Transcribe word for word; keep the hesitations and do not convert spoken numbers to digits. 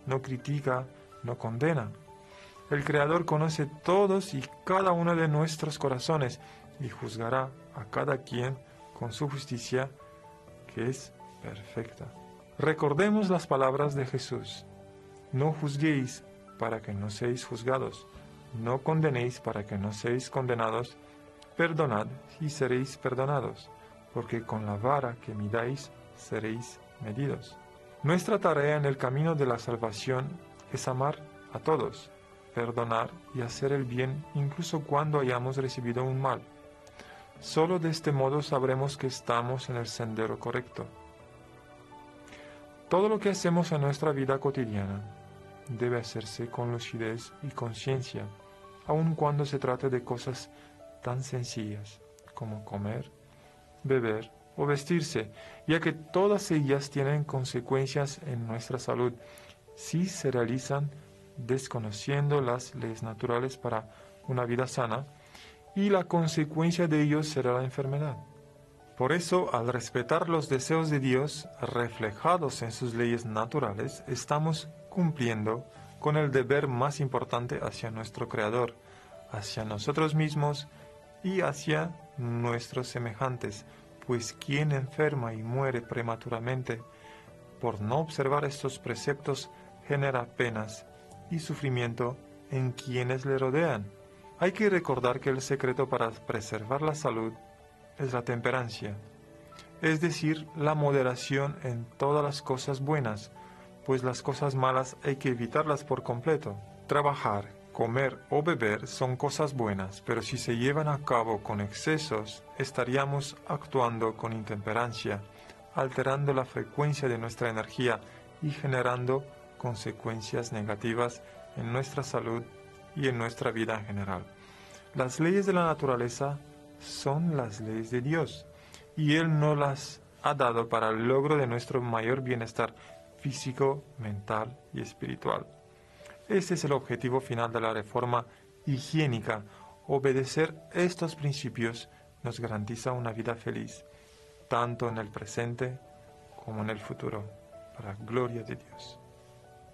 no critica, no condena. El Creador conoce todos y cada uno de nuestros corazones y juzgará a cada quien con su justicia, que es perfecta. Recordemos las palabras de Jesús. No juzguéis para que no seáis juzgados. No condenéis para que no seáis condenados. Perdonad y seréis perdonados, porque con la vara que midáis seréis medidos. Nuestra tarea en el camino de la salvación es amar a todos, perdonar y hacer el bien incluso cuando hayamos recibido un mal. Solo de este modo sabremos que estamos en el sendero correcto. Todo lo que hacemos en nuestra vida cotidiana debe hacerse con lucidez y conciencia, aun cuando se trate de cosas tan sencillas como comer, beber o vestirse, ya que todas ellas tienen consecuencias en nuestra salud si se realizan desconociendo las leyes naturales para una vida sana, y la consecuencia de ello será la enfermedad. Por eso, al respetar los deseos de Dios reflejados en sus leyes naturales, estamos cumpliendo con el deber más importante hacia nuestro Creador, hacia nosotros mismos y hacia nuestros semejantes, pues quien enferma y muere prematuramente por no observar estos preceptos genera penas y sufrimiento en quienes le rodean. Hay que recordar que el secreto para preservar la salud es la temperancia, es decir, la moderación en todas las cosas buenas, pues las cosas malas hay que evitarlas por completo. Trabajar, comer o beber son cosas buenas, pero si se llevan a cabo con excesos, estaríamos actuando con intemperancia, alterando la frecuencia de nuestra energía y generando consecuencias negativas en nuestra salud y en nuestra vida en general. Las leyes de la naturaleza son las leyes de Dios, y Él nos las ha dado para el logro de nuestro mayor bienestar físico, mental y espiritual. Este es el objetivo final de la reforma higiénica. Obedecer estos principios nos garantiza una vida feliz, tanto en el presente como en el futuro, para la gloria de Dios.